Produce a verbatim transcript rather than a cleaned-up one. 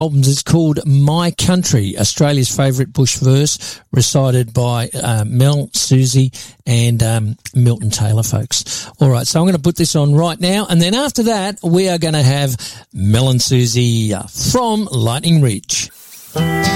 albums. It's called My Country, Australia's favourite bush verse, recited by uh, Mel, Susie and um, Milton Taylor, folks. All right, so I'm going to put this on right now, and then after that, we are going to have Mel and Susie uh, from Lightning Ridge.